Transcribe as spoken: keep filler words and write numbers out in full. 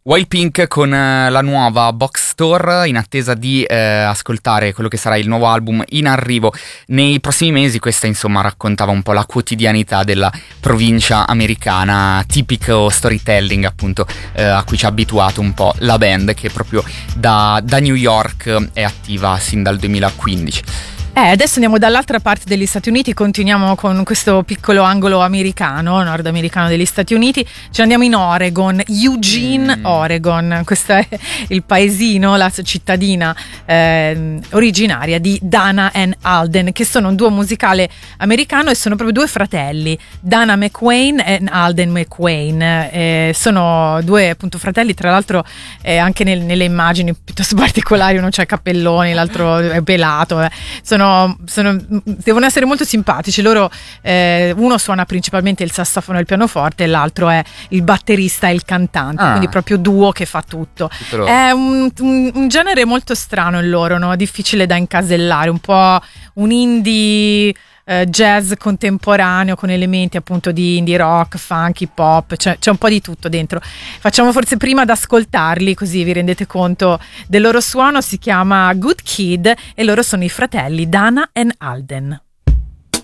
Wild Pink con eh, la nuova Box Store, in attesa di eh, ascoltare quello che sarà il nuovo album in arrivo nei prossimi mesi. Questa insomma raccontava un po' la quotidianità della provincia americana, tipico storytelling appunto eh, a cui ci ha abituato un po' la band, che proprio da, da New York è attiva sin dal duemilaquindici. Eh, adesso andiamo dall'altra parte degli Stati Uniti, continuiamo con questo piccolo angolo americano, nordamericano degli Stati Uniti. Ci andiamo in Oregon, Eugene, mm. Oregon. Questo è il paesino, la cittadina eh, originaria di Dana and Alden, che sono un duo musicale americano e sono proprio due fratelli, Dana McQuain e Alden McQuain. Eh, sono due appunto fratelli, tra l'altro eh, anche nel, nelle immagini piuttosto particolari, uno c'ha i cappelloni, l'altro è pelato. Eh. Sono Sono, devono essere molto simpatici loro. Eh, uno suona principalmente il sassofono e il pianoforte e l'altro è il batterista e il cantante, ah. quindi proprio duo che fa tutto. tutto è un, un, un genere molto strano il loro, no? Difficile da incasellare, un po' un indie Uh, jazz contemporaneo con elementi appunto di indie rock, funk, hip hop, c'è, c'è un po' di tutto dentro. Facciamo forse prima ad ascoltarli così vi rendete conto del loro suono. Si chiama Good Kid e loro sono i fratelli Dana and Alden.